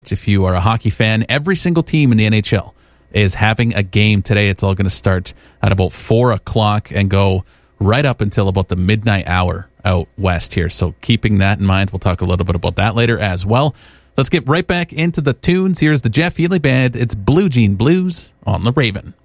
If you are a hockey fan, every single team in the NHL is having a game today. It's all going to start at about 4 o'clock and go right up until about the midnight hour out west here. So keeping that in mind, we'll talk a little bit about that later as well. Let's get right back into the tunes. Here's the Jeff Healey Band. It's Blue Jean Blues on the Raven.